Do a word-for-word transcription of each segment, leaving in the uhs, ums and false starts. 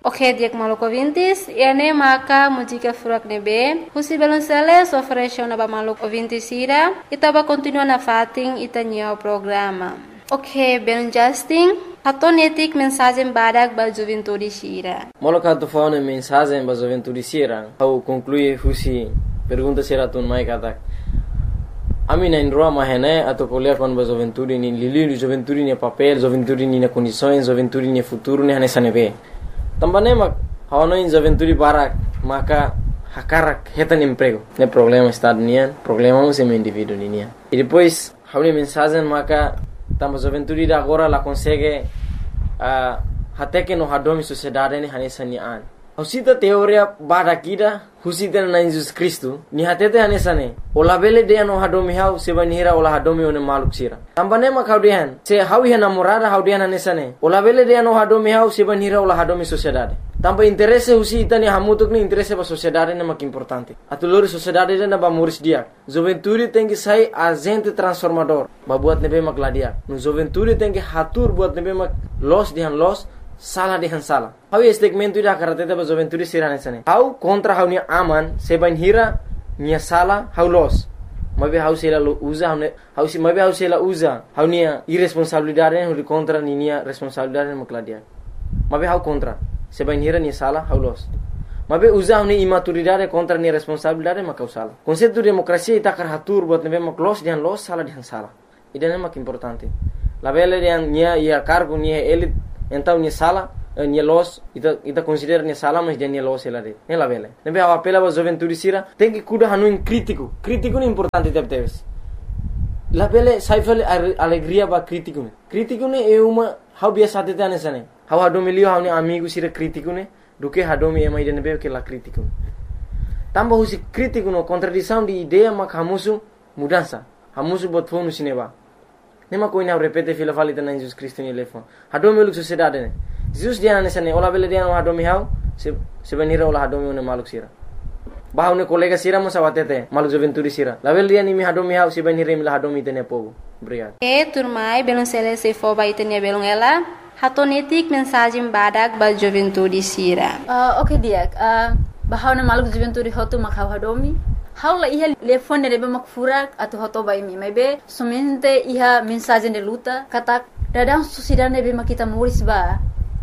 Ok, diak maluco ouvintes, ene maka música furak nebe, husi balonceles ofereceu na ba maluco ouvintes ira, itaba continua na fating itanya o programa. Ok, ben Justin, hatonetik mensagem badak ba juventude sira. Moloka tu faune mensagem ba juventude sira, au conclui husi pergunta sira tun mai katak. Ami na indroa mahene atau kuliah kon ba juventude ni lili juventude ni papel, juventude ni na condições, juventude ni futuro ni hanesa nebe. Tambane mak hawana in juventude barak maka hakarak hetan emprego. Ne problema estado nian, problema um sem indivíduo nian. E depois hauni mensagem maka tamba juventude da agora la consegue uh, até que no hadomi sociedade ni hanesa ni an. Husita teoria barakida husita na Jesus Cristo ni hatete hanesa ne. Ola bele de no hadomi hau sebanira ola hadomi one maluk sira. Tambane mak haudian se hawi namorada haudian hanesa ne. Ola bele de no hadomi hau sebanira ola hadomi sociedade. Tamba interesse husita ni hamutuk ni interesse ba sociedade ne mak importante. Atulori sociedade na ba muris dia. Juventude tem que sair agente transformador. Ba buat nebe mak ladia. No juventude tem que hatur buat nebe mak los dihan los salah dihan salah. Hau segmento ida karate ba juventude sirane sane. Hau kontra hau ni aman seban hira ni salah hau los. Mabe hau sela usa hau hau si mabe hau sela usa hau ni irresponsabilidade hau contra ni ni responsabilidade mak ladia. Mabe hau kontra seban hira ni salah hau los. Mabe usa hau ni imaturidade contra ni responsabilidade mak salah. Konsep de demokrasia ita kar hatur buat nebe mak los dihan los salah dihan salah. Ida mak importante. La bele dihan nia ia cargo ni elit então ni sala ni los ita ita considera ni sala mas dia ni los ela de ela vele nebe a apela ba juventude sira tem que cuidar hanu in crítico crítico ni importante tep teves la vele saifel alegria ba crítico ne crítico ne é uma how biasa tete anesane how hadomilio how ni amigo sira crítico ne do que hadomi ema ide nebe que la crítico tamba husi crítico no contradição de ideia mak hamusu mudança hamusu bot fonu sineba nema koina repete fila falita na Jesus Cristo ni lefo hadomi uluk sociedade ne Jesus dia nane sane ola bele dia no hadomi hau se sebenira ola hadomi one maluk sira bahau ne kolega sira mo sawatete maluk juventude sira la bele dia ni mi hadomi hau sebenira mi la hadomi tene pogo obrigado e turmai belon sele se fo ba itene belon ela hatonetik mensagem badak ba juventude sira uh, okay dia uh, bahau ne maluk juventude hotu mak hau hadomi Haula iha telefone nebe mak furak atau hoto bai mi mebe somente iha mensagem de luta kata dadang sociedade nebe mak kita muris ba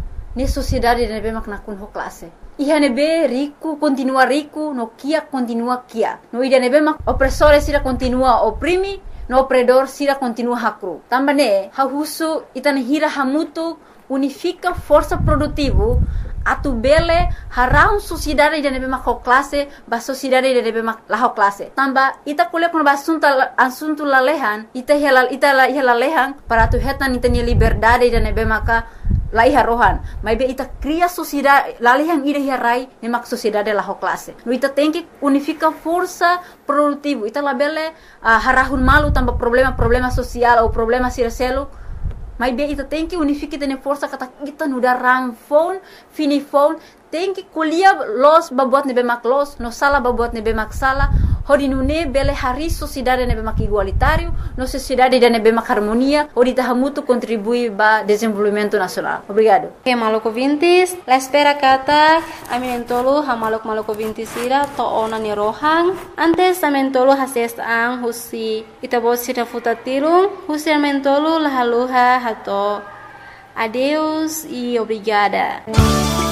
ni sociedade nebe mak nakun ho classe iha nebe rico continua rico no kia continua kia no ida nebe mak opressore sira continua oprimi no opredor sira continua hakru tambane ha husu itane hira hamutu unifica força produtivo atu bele harau sociedade de nebe mak classe ba sociedade de nebe mak la classe tamba ita kule kono basunta asuntu lalehan ita helal ita la iha lalehan para tu hetan ita ni liberdade de nebe maka la iha rohan mai be ita cria sociedade lalehan ida iha rai ne mak sociedade la classe no ita tem que unifica força produtivo ita la bele uh, harahun malu tamba problema problema social ou problema sircelo mas bem, ita tem que unificar tene força kata kita nuda rang phone, fini phone, tem que kuliah los babuat nebe mak los, no sala babuat nebe mak sala, hodi nune bele hari sociedade nebe mak igualitário, no sociedade de nebe mak harmonia, hodi tahamutu contribui ba desenvolvimento nacional. Obrigado. Que maluco vintis, la espera kata, aminentolo ha maluk maluco vintis ira to ona ni rohang, antes amentolo hases ang husi itabo sira futatirung, husi amentolo lahaluha hato. Adeus e obrigada.